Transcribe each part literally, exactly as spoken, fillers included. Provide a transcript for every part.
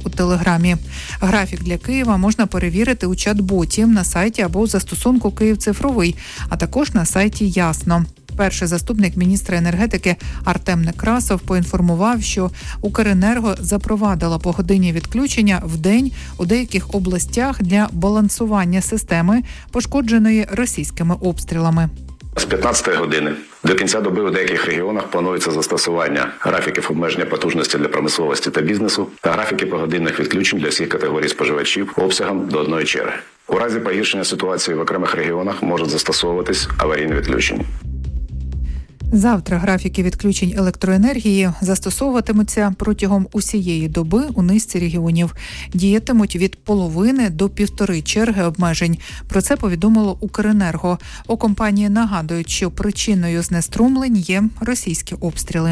у Телеграмі. Графік для Києва можна перевірити у чат-боті на сайті або у застосунку «Київ цифровий», а також на сайті «Ясно». Перший заступник міністра енергетики Артем Некрасов поінформував, що Укренерго запровадила погодинні відключення в день у деяких областях для балансування системи, пошкодженої російськими обстрілами. З п'ятнадцятої години до кінця доби у деяких регіонах планується застосування графіків обмеження потужності для промисловості та бізнесу та графіки погодинних відключень для всіх категорій споживачів обсягом до одної черги. У разі погіршення ситуації в окремих регіонах можуть застосовуватись аварійні відключення. Завтра графіки відключень електроенергії застосовуватимуться протягом усієї доби у низці регіонів. Діятимуть від половини до півтори черги обмежень. Про це повідомило Укренерго. У компанії нагадують, що причиною знеструмлень є російські обстріли.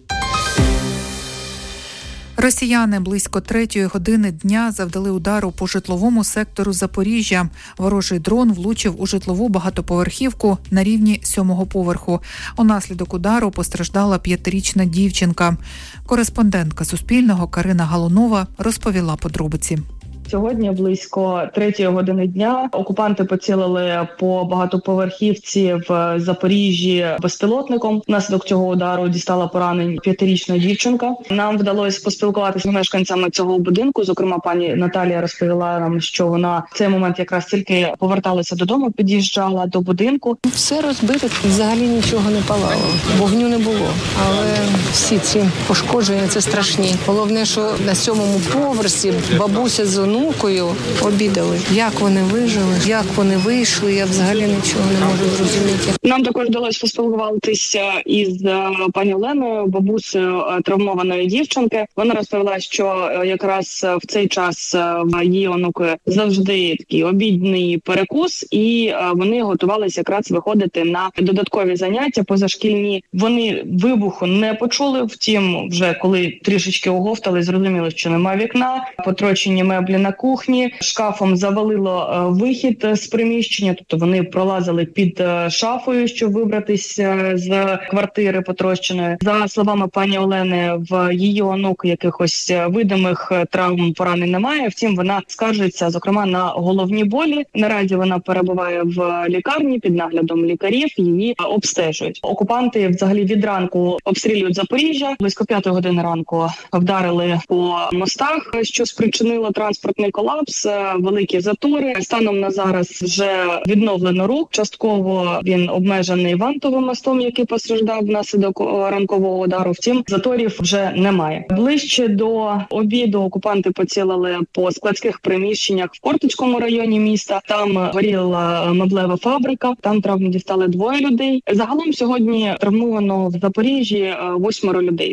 Росіяни близько третьої години дня завдали удару по житловому сектору Запоріжжя. Ворожий дрон влучив у житлову багатоповерхівку на рівні сьомого поверху. Унаслідок удару постраждала п'ятирічна дівчинка. Кореспондентка Суспільного Карина Галунова розповіла подробиці. Сьогодні близько третьої години дня окупанти поцілили по багатоповерхівці в Запоріжжі безпілотником. Внаслідок цього удару дістала поранень п'ятирічна дівчинка. Нам вдалося поспілкуватися з мешканцями цього будинку. Зокрема, пані Наталія розповіла нам, що вона в цей момент якраз тільки поверталася додому, під'їжджала до будинку. Все розбите, взагалі нічого не палало, вогню не було. Але всі ці пошкодження – це страшні. Головне, що на сьомому поверсі бабуся з онукою обідали. Як вони вижили, як вони вийшли, я взагалі нічого не можу зрозуміти. Нам також вдалося поспілкуватися із пані Оленою, бабусею травмованої дівчинки. Вона розповіла, що якраз в цей час в її онуки завжди такий обідний перекус, і вони готувалися якраз виходити на додаткові заняття позашкільні. Вони вибуху не почули, втім, вже коли трішечки оговтали, зрозуміло, що немає вікна, потрощені меблі на кухні, шкафом завалило вихід з приміщення, тобто вони пролазили під шафою, щоб вибратися з квартири потрощеної. За словами пані Олени, в її онук якихось видимих травм, поранень немає, втім вона скаржиться, зокрема, на головні болі. Наразі вона перебуває в лікарні під наглядом лікарів, її обстежують. Окупанти взагалі від ранку обстрілюють Запоріжжя. Близько п'ятої години ранку вдарили по мостах, що спричинило транспортний колапс, великі затори. Станом на зараз вже відновлено рух. Частково він обмежений Вантовим мостом, який постраждав внаслідок ранкового удару. Втім, заторів вже немає. Ближче до обіду окупанти поцілили по складських приміщеннях в Кортицькому районі міста. Там горіла меблева фабрика, там травми дістали двоє людей. Загалом сьогодні травмовано в Запоріжжі восьмеро людей.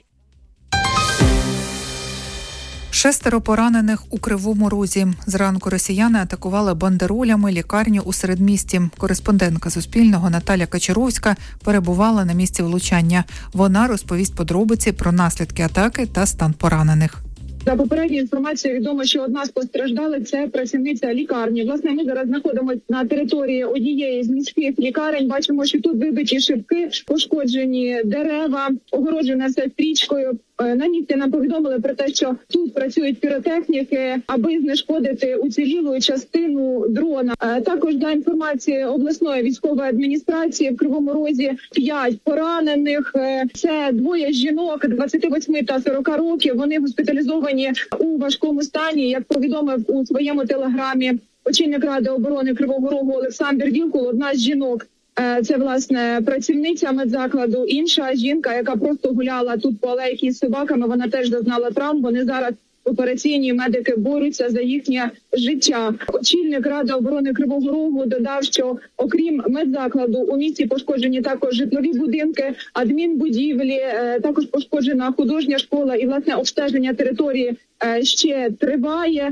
Шестеро поранених у Кривому Розі. Зранку росіяни атакували бандеролями лікарню у середмісті. Кореспондентка Суспільного Наталя Качаровська перебувала на місці влучання. Вона розповість подробиці про наслідки атаки та стан поранених. За попередньою інформацією відомо, що одна з постраждалих – це працівниця лікарні. Власне, ми зараз знаходимося на території однієї з міських лікарень. Бачимо, що тут вибиті шибки, пошкоджені дерева, огороджене все стрічкою. На місці нам повідомили про те, що тут працюють піротехніки, аби знешкодити уцілілу частину дрона. Також за інформацією обласної військової адміністрації в Кривому Розі п'ять поранених. Це двоє жінок двадцяти восьми та сорока років. Вони госпіталізовані у важкому стані, як повідомив у своєму телеграмі очільник Ради оборони Кривого Рогу Олександр Вілкул. Одна з жінок – це, власне, працівниця медзакладу. Інша жінка, яка просто гуляла тут по алейці з собаками, вона теж зазнала травм. Вони зараз в операційній, медики борються за їхнє життя. Очільник Ради оборони Кривого Рогу додав, що окрім медзакладу у місті пошкоджені також житлові будинки, адмінбудівлі, також пошкоджена художня школа і, власне, обстеження території ще триває.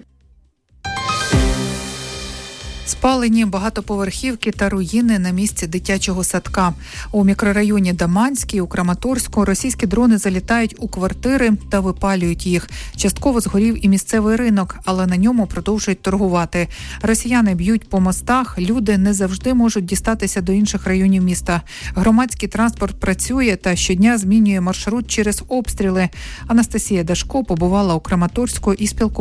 Спалені багатоповерхівки та руїни на місці дитячого садка. У мікрорайоні Даманський, у Краматорську, російські дрони залітають у квартири та випалюють їх. Частково згорів і місцевий ринок, але на ньому продовжують торгувати. Росіяни б'ють по мостах, люди не завжди можуть дістатися до інших районів міста. Громадський транспорт працює та щодня змінює маршрут через обстріли. Анастасія Дашко побувала у Краматорську і спілкувалася